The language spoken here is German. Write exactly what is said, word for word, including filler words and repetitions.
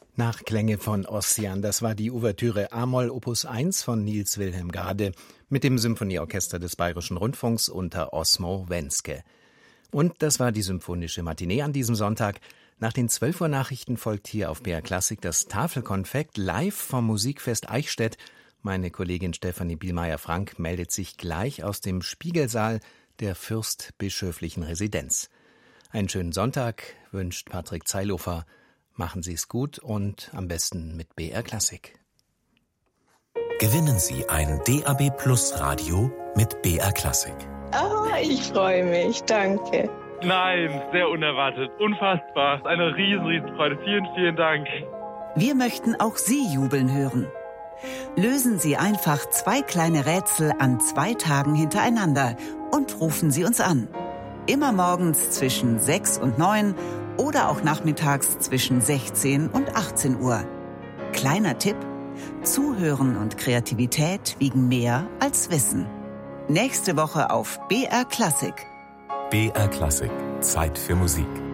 Nachklänge von Ossian, das war die Ouvertüre A-Moll Opus eins von Niels Wilhelm Gade mit dem Symphonieorchester des Bayerischen Rundfunks unter Osmo Wenske. Und das war die symphonische Matinee an diesem Sonntag. Nach den zwölf Uhr Nachrichten folgt hier auf B R Klassik das Tafelkonfekt live vom Musikfest Eichstätt. Meine Kollegin Stefanie Bielmeier-Frank meldet sich gleich aus dem Spiegelsaal der fürstbischöflichen Residenz. Einen schönen Sonntag wünscht Patrick Zeilhofer. Machen Sie es gut und am besten mit B R Klassik. Gewinnen Sie ein D A B Plus Radio mit B R Klassik. Oh, ich freue mich, danke. Nein, sehr unerwartet, unfassbar. Eine riesen, riesen Freude. Vielen, vielen Dank. Wir möchten auch Sie jubeln hören. Lösen Sie einfach zwei kleine Rätsel an zwei Tagen hintereinander und rufen Sie uns an. Immer morgens zwischen sechs und neun oder auch nachmittags zwischen sechzehn und achtzehn Uhr. Kleiner Tipp: Zuhören und Kreativität wiegen mehr als Wissen. Nächste Woche auf B R Klassik. B R Klassik. Zeit für Musik.